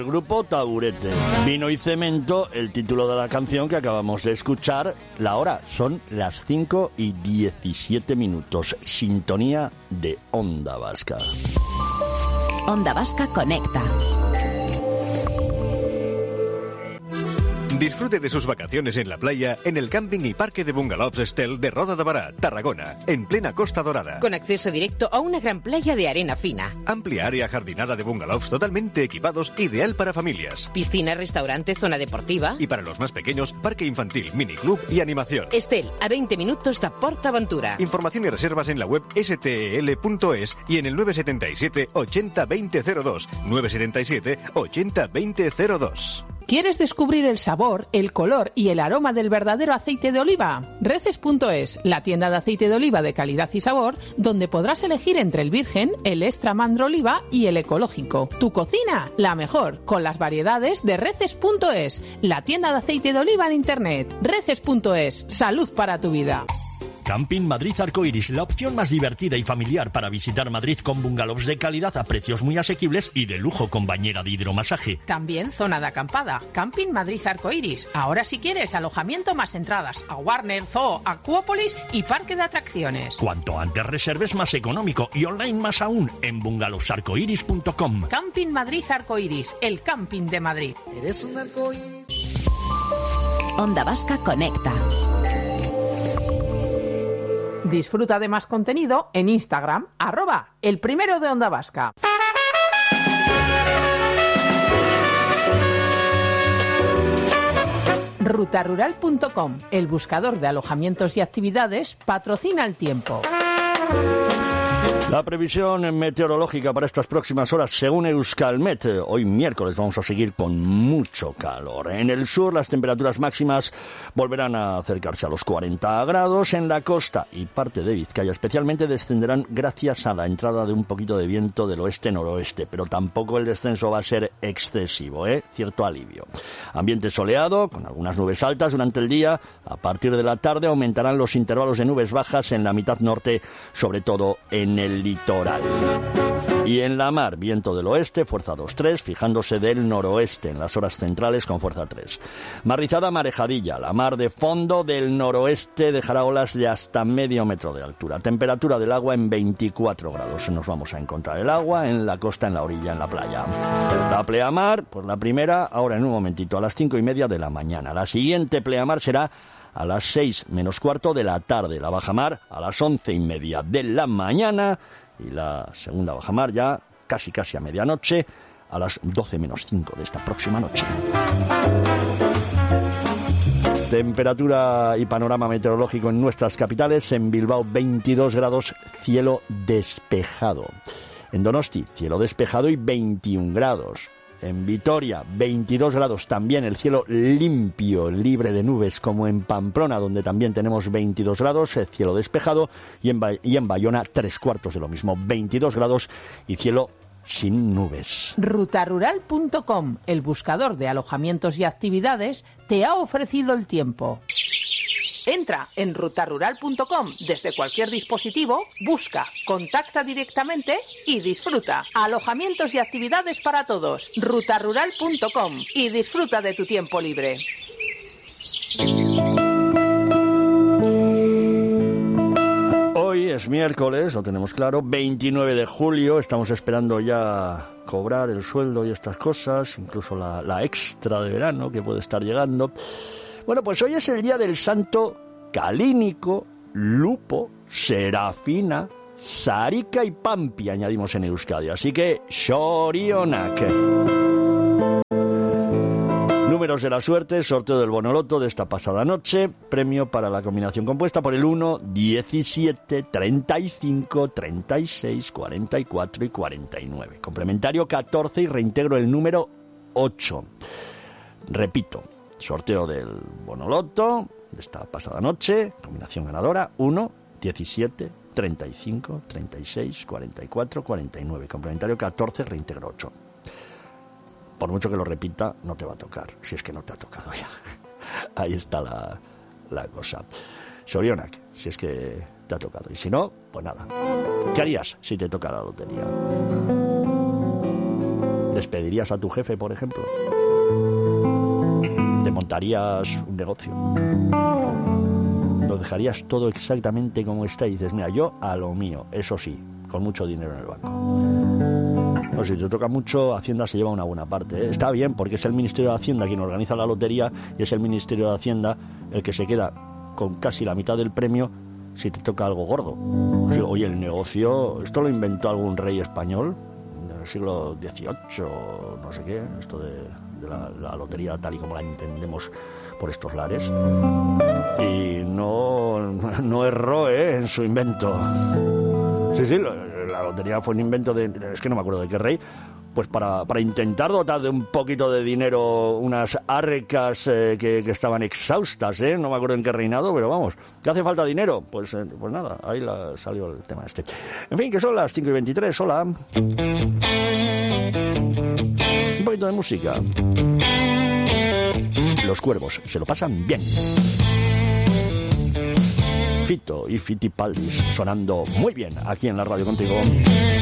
grupo Taburete. Vino y cemento, el título de la canción que acabamos de escuchar. La hora son las 5:17. Sintonía de Onda Vasca. Onda Vasca conecta. Disfrute de sus vacaciones en la playa en el camping y parque de bungalows Estel de Roda de Bará, Tarragona, en plena Costa Dorada. Con acceso directo a una gran playa de arena fina. Amplia área jardinada de bungalows totalmente equipados, ideal para familias. Piscina, restaurante, zona deportiva. Y para los más pequeños, parque infantil, miniclub y animación. Estel, a 20 minutos de PortAventura. Información y reservas en la web stel.es y en el 977 80 2002. 977 80 2002. ¿Quieres descubrir el sabor, el color y el aroma del verdadero aceite de oliva? Reces.es, la tienda de aceite de oliva de calidad y sabor, donde podrás elegir entre el virgen, el extra mandro oliva y el ecológico. Tu cocina, la mejor, con las variedades de Reces.es, la tienda de aceite de oliva en internet. Reces.es, salud para tu vida. Camping Madrid Arcoiris, la opción más divertida y familiar para visitar Madrid con bungalows de calidad a precios muy asequibles y de lujo con bañera de hidromasaje. También zona de acampada. Camping Madrid Arcoiris. Ahora si quieres alojamiento más entradas a Warner, Zoo, Acuópolis y parque de atracciones. Cuanto antes reserves más económico y online más aún en bungalowsarcoiris.com. Camping Madrid Arcoiris, el camping de Madrid. Eres un arcoíris. Onda Vasca conecta. Disfruta de más contenido en Instagram, @elprimero de Onda Vasca. Rutarural.com, el buscador de alojamientos y actividades, patrocina el tiempo. La previsión meteorológica para estas próximas horas, según Euskalmet, hoy miércoles vamos a seguir con mucho calor. En el sur las temperaturas máximas volverán a acercarse a los 40 grados. En la costa y parte de Vizcaya especialmente descenderán gracias a la entrada de un poquito de viento del oeste-noroeste, pero tampoco el descenso va a ser excesivo, cierto alivio. Ambiente soleado, con algunas nubes altas durante el día. A partir de la tarde aumentarán los intervalos de nubes bajas en la mitad norte, sobre todo en el litoral. Y en la mar, viento del oeste, fuerza 2-3, fijándose del noroeste en las horas centrales con fuerza 3. Mar rizada, marejadilla. La mar de fondo del noroeste dejará olas de hasta medio metro de altura. Temperatura del agua en 24 grados. Nos vamos a encontrar el agua en la costa, en la orilla, en la playa. La pleamar, pues la primera, ahora en un momentito, a las 5:30 de la mañana. La siguiente pleamar será a las 6 menos cuarto de la tarde. La bajamar a las 11:30 de la mañana. Y la segunda bajamar ya casi a medianoche, a las 12 menos 5 de esta próxima noche. Temperatura y panorama meteorológico en nuestras capitales. En Bilbao 22 grados, cielo despejado. En Donosti, cielo despejado y 21 grados. En Vitoria, 22 grados, también el cielo limpio, libre de nubes, como en Pamplona, donde también tenemos 22 grados, el cielo despejado, y en Bayona, 3/4 de lo mismo, 22 grados y cielo sin nubes. Rutarural.com, el buscador de alojamientos y actividades, te ha ofrecido el tiempo. Entra en rutarural.com desde cualquier dispositivo, busca, contacta directamente y disfruta. Alojamientos y actividades para todos. Rutarural.com y disfruta de tu tiempo libre. Hoy es miércoles, lo tenemos claro, 29 de julio, estamos esperando ya cobrar el sueldo y estas cosas, incluso la extra de verano que puede estar llegando. Bueno, pues hoy es el día del santo Calínico, Lupo, Serafina, Sarika y Pampi, añadimos en Euskadi. Así que, Xorionak. Números de la suerte, sorteo del Bonoloto de esta pasada noche, premio para la combinación compuesta por el 1, 17, 35, 36, 44 y 49. Complementario 14 y reintegro el número 8. Repito, sorteo del Bonoloto de esta pasada noche, combinación ganadora 1, 17, 35, 36, 44, 49. Complementario 14, reintegro 8. Por mucho que lo repita, no te va a tocar, si es que no te ha tocado ya. Ahí está la cosa. Xorionak, si es que te ha tocado. Y si no, pues nada. ¿Qué harías si te toca la lotería? ¿Despedirías a tu jefe, por ejemplo? ¿Te montarías un negocio? ¿Lo dejarías todo exactamente como está y dices, mira, yo a lo mío, eso sí, con mucho dinero en el banco? Pues si te toca mucho, Hacienda se lleva una buena parte, ¿eh? Está bien, porque es el Ministerio de Hacienda quien organiza la lotería y es el Ministerio de Hacienda el que se queda con casi la mitad del premio si te toca algo gordo. Oye, el negocio, esto lo inventó algún rey español del siglo XVIII, no sé qué, esto de la lotería tal y como la entendemos por estos lares, y no erró en su invento. Sí, la lotería fue un invento es que no me acuerdo de qué rey, pues para intentar dotar de un poquito de dinero unas arcas que estaban exhaustas, no me acuerdo en qué reinado, pero vamos, ¿qué hace falta dinero? Pues nada, ahí salió el tema este. En fin, que son las 5:23, hola. Un poquito de música. Los cuervos se lo pasan bien. Fito y Fitipaldis sonando muy bien aquí en la radio contigo.